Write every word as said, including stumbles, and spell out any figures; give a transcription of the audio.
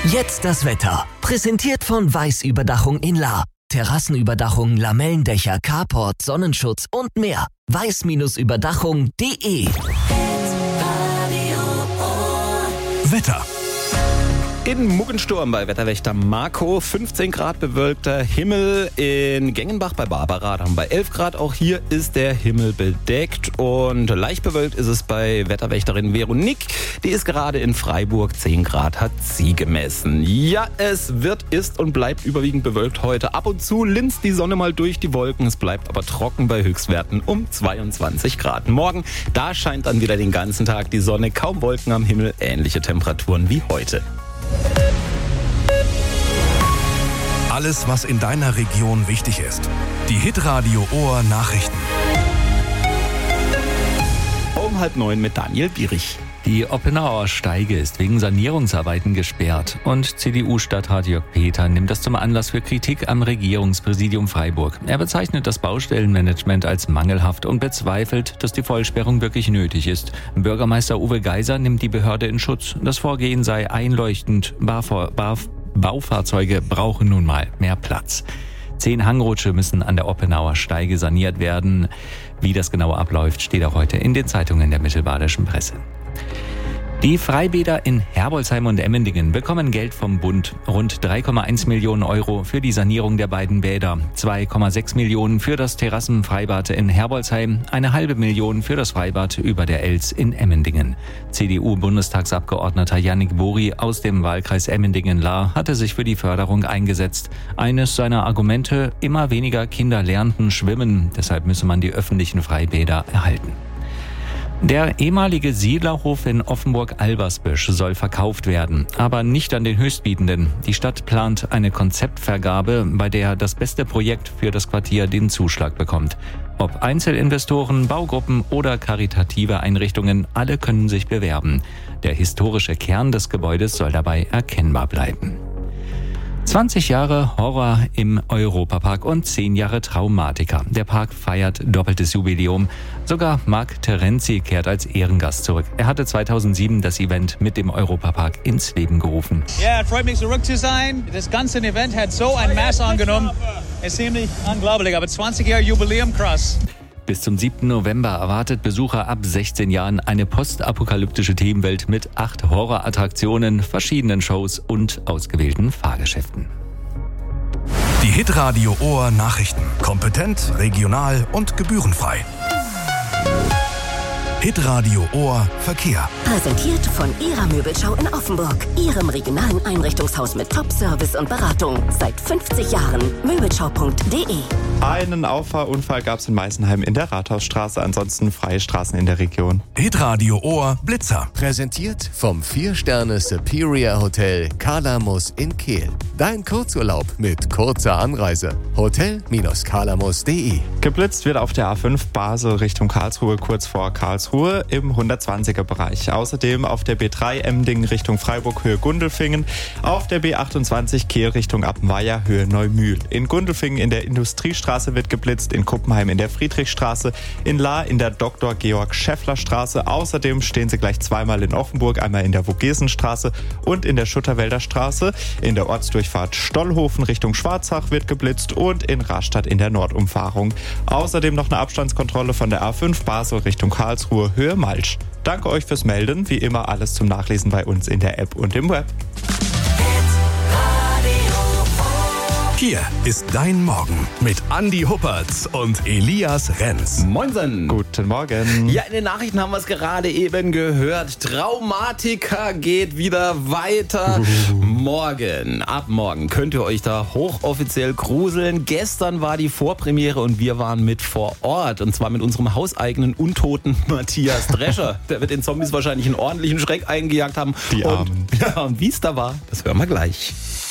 Jetzt das Wetter. Präsentiert von Weiß-Überdachung in Lahr. Terrassenüberdachung, Lamellendächer, Carport, Sonnenschutz und mehr. weiß-überdachung punkt de. Wetter. In Muggensturm bei Wetterwächter Marco, fünfzehn Grad bewölkter Himmel. In Gengenbach bei Barbara dann bei elf Grad. Auch hier ist der Himmel bedeckt und leicht bewölkt ist es bei Wetterwächterin Veronique. Die ist gerade in Freiburg, zehn Grad hat sie gemessen. Ja, es wird, ist und bleibt überwiegend bewölkt heute. Ab und zu linst die Sonne mal durch die Wolken. Es bleibt aber trocken bei Höchstwerten um zweiundzwanzig Grad. Morgen, da scheint dann wieder den ganzen Tag die Sonne. Kaum Wolken am Himmel, ähnliche Temperaturen wie heute. Alles, was in deiner Region wichtig ist. Die Hitradio Ohr Nachrichten. Um halb neun mit Daniel Bierich. Die Oppenauer Steige ist wegen Sanierungsarbeiten gesperrt und C D U-Stadtrat Jörg Peter nimmt das zum Anlass für Kritik am Regierungspräsidium Freiburg. Er bezeichnet das Baustellenmanagement als mangelhaft und bezweifelt, dass die Vollsperrung wirklich nötig ist. Bürgermeister Uwe Geiser nimmt die Behörde in Schutz. Das Vorgehen sei einleuchtend. Barfor- Barf- Baufahrzeuge brauchen nun mal mehr Platz. Zehn Hangrutsche müssen an der Oppenauer Steige saniert werden. Wie das genau abläuft, steht auch heute in den Zeitungen der mittelbadischen Presse. Die Freibäder in Herbolzheim und Emmendingen bekommen Geld vom Bund. Rund drei Komma eins Millionen Euro für die Sanierung der beiden Bäder, zwei Komma sechs Millionen für das Terrassenfreibad in Herbolzheim, eine halbe Million für das Freibad über der Elz in Emmendingen. C D U-Bundestagsabgeordneter Yannick Buri aus dem Wahlkreis Emmendingen-Lahr hatte sich für die Förderung eingesetzt. Eines seiner Argumente: immer weniger Kinder lernten schwimmen, deshalb müsse man die öffentlichen Freibäder erhalten. Der ehemalige Siedlerhof in Offenburg-Albersbüsch soll verkauft werden, aber nicht an den Höchstbietenden. Die Stadt plant eine Konzeptvergabe, bei der das beste Projekt für das Quartier den Zuschlag bekommt. Ob Einzelinvestoren, Baugruppen oder karitative Einrichtungen, alle können sich bewerben. Der historische Kern des Gebäudes soll dabei erkennbar bleiben. zwanzig Jahre Horror im Europapark und zehn Jahre Traumatiker. Der Park feiert doppeltes Jubiläum. Sogar Marc Terenzi kehrt als Ehrengast zurück. Er hatte zweitausendsieben das Event mit dem Europapark ins Leben gerufen. Ja, es freut mich, zurück zu sein. Das ganze Event hat so ein Maß angenommen. Es ist ziemlich unglaublich, aber zwanzig Jahre Jubiläum, krass. Bis zum siebten November erwartet Besucher ab sechzehn Jahren eine postapokalyptische Themenwelt mit acht Horrorattraktionen, verschiedenen Shows und ausgewählten Fahrgeschäften. Die Hitradio Ohr Nachrichten. Kompetent, regional und gebührenfrei. Hitradio Ohr Verkehr. Präsentiert von Ihrer Möbelschau in Offenburg. Ihrem regionalen Einrichtungshaus mit Top-Service und Beratung. Seit fünfzig Jahren. Möbelschau punkt de. Einen Auffahrunfall gab es in Meißenheim in der Rathausstraße, ansonsten freie Straßen in der Region. Hitradio Ohr Blitzer. Präsentiert vom vier Sterne Superior Hotel Kalamus in Kehl. Dein Kurzurlaub mit kurzer Anreise. hotel Kalamus punkt de. Geblitzt wird auf der A fünf Basel Richtung Karlsruhe, kurz vor Karlsruhe im hundertzwanziger Bereich. Außerdem auf der B drei Emding Richtung Freiburg Höhe Gundelfingen, auf der B achtundzwanzig Kehl Richtung Appenweier Höhe Neumühl. In Gundelfingen in der Industriestraße wird geblitzt, in Kuppenheim in der Friedrichstraße, in Lahr in der Doktor Georg Schäffler Straße. Außerdem stehen sie gleich zweimal in Offenburg, einmal in der Vogesenstraße und in der Schutterwälder Straße. In der Ortsdurchfahrt Stollhofen Richtung Schwarzach wird geblitzt und in Rastatt in der Nordumfahrung. Außerdem noch eine Abstandskontrolle von der A fünf Basel Richtung Karlsruhe Höhe Malsch. Danke euch fürs Melden. Wie immer alles zum Nachlesen bei uns in der App und im Web. Hier ist dein Morgen mit Andi Huppertz und Elias Renz. Moinsen. Guten Morgen. Ja, in den Nachrichten haben wir es gerade eben gehört. Traumatiker geht wieder weiter. Uh. Morgen, ab morgen könnt ihr euch da hochoffiziell gruseln. Gestern war die Vorpremiere und wir waren mit vor Ort. Und zwar mit unserem hauseigenen Untoten Matthias Drescher. Der wird den Zombies wahrscheinlich einen ordentlichen Schreck eingejagt haben. Die Armen. Und, ja, und wie es da war, das hören wir gleich.